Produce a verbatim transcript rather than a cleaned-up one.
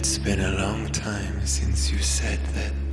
It's been a long time since you said that.